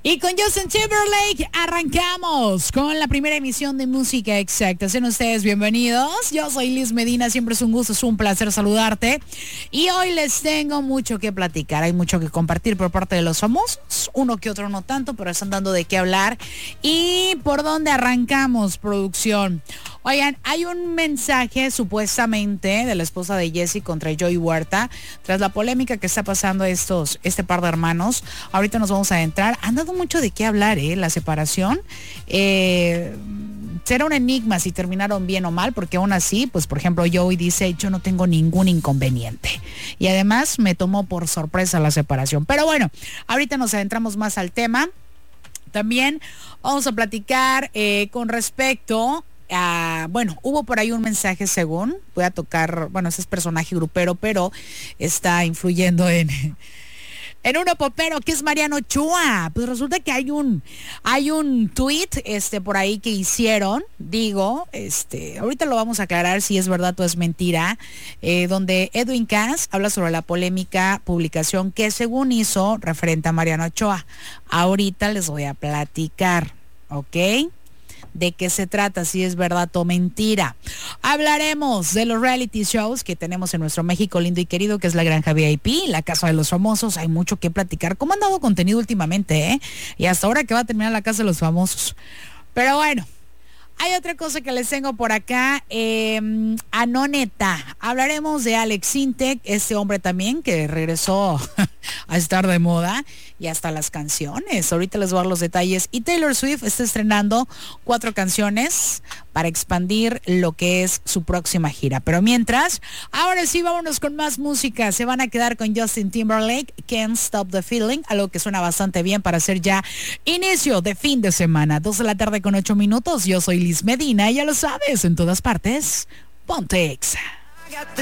Y con Justin Timberlake arrancamos con la primera emisión de Música Exacta. Sean ustedes bienvenidos. Yo soy Liz Medina, siempre es un gusto, es un placer saludarte. Y hoy les tengo mucho que platicar, hay mucho que compartir por parte de los famosos. Uno que otro no tanto, pero están dando de qué hablar. ¿Y por dónde arrancamos, producción? Oigan, hay un mensaje supuestamente de la esposa de Jessie contra Joey Huerta tras la polémica que está pasando este par de hermanos. Ahorita nos vamos a entrar. Han dado mucho de qué hablar, la separación. Será un enigma si terminaron bien o mal, porque aún así, pues por ejemplo, Joey dice, yo no tengo ningún inconveniente. Y además me tomó por sorpresa la separación. Pero bueno, ahorita nos adentramos más al tema. También vamos a platicar con respecto bueno, hubo por ahí un mensaje según, voy a tocar, bueno, ese es personaje grupero, pero está influyendo en uno popero que es Mariano Ochoa. Pues resulta que hay un tweet por ahí que hicieron, ahorita lo vamos a aclarar si es verdad o es mentira, donde Edwin Cass habla sobre la polémica publicación que según hizo referente a Mariano Ochoa. Ahorita les voy a platicar, ¿ok? De qué se trata, si es verdad o mentira. Hablaremos de los reality shows que tenemos en nuestro México lindo y querido, que es la Granja VIP, la Casa de los Famosos. Hay mucho que platicar. ¿Cómo han dado contenido últimamente, Y hasta ahora que va a terminar la Casa de los Famosos. Pero bueno, hay otra cosa que les tengo por acá, Anoneta. Hablaremos de Alex Sintek, este hombre también que regresó a estar de moda y hasta las canciones. Ahorita les voy a dar los detalles. Y Taylor Swift está estrenando 4 canciones para expandir lo que es su próxima gira. Pero mientras, ahora sí, vámonos con más música. Se van a quedar con Justin Timberlake, Can't Stop the Feeling, algo que suena bastante bien para hacer ya inicio de fin de semana. 2 de la tarde con 8 minutos. Yo soy Liz Medina, ya lo sabes, en todas partes, ponte Exa.